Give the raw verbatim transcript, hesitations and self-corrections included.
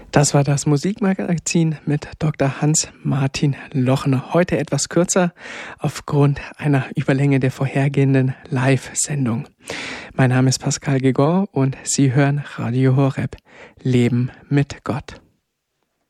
Das war das Musikmagazin mit Doktor Hans-Martin Lochner. Heute etwas kürzer aufgrund einer Überlänge der vorhergehenden Live-Sendung. Mein Name ist Pascal Gegor und Sie hören Radio Horeb. Leben mit Gott.